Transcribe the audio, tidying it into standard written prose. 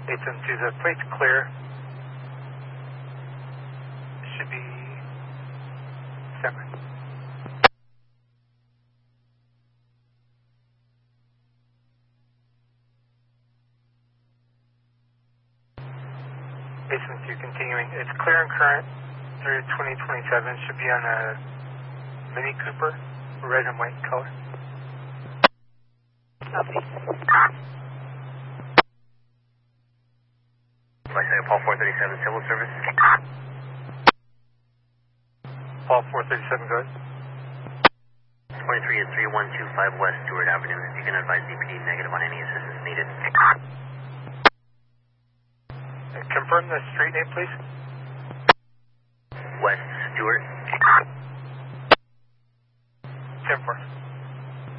872, the plate's clear. Should be separate. Two continuing. It's clear and current through 2027. Should be on a Mini Cooper, red and white color. Copy. Paul 437, civil service. Paul 437, go ahead. 23 and 3125 West Stewart Avenue. You can advise DPD negative on any assistance needed. Confirm the street name, please. West Stewart. 10-4.